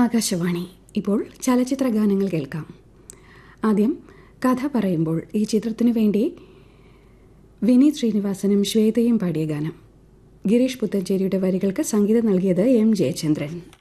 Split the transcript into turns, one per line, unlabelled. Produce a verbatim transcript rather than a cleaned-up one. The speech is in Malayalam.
ആകാശവാണി. ഇപ്പോൾ ചലച്ചിത്ര ഗാനങ്ങൾ കേൾക്കാം. ആദ്യം കഥ പറയുമ്പോൾ ഈ ചിത്രത്തിനു വേണ്ടി വിനീത് ശ്രീനിവാസനും ശ്വേതയും പാടിയ ഗാനം. ഗിരീഷ് പുത്തഞ്ചേരിയുടെ വരികൾക്ക് സംഗീതം നൽകിയത് എം ജയചന്ദ്രൻ.